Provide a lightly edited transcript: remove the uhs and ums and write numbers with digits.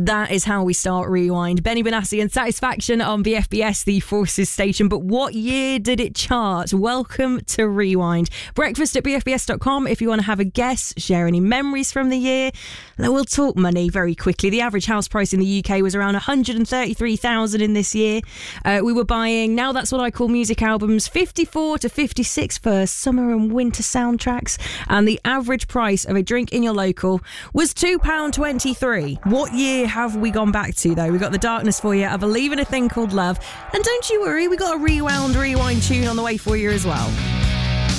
That is how we start Rewind. Benny Benassi and Satisfaction on BFBS, the Forces station. But what year did it chart? Welcome to Rewind. Breakfast at BFBS.com if you want to have a guess, share any memories from the year. Now, we'll talk money very quickly. The average house price in the UK was around 133,000 in this year. We were buying, now that's what I call music albums, 54 to 56 for summer and winter soundtracks. And the average price of a drink in your local was £2.23. What year have we gone back to, though? We got The Darkness for you. I Believe in a Thing Called Love. And don't you worry, we got a rewind tune on the way for you as well.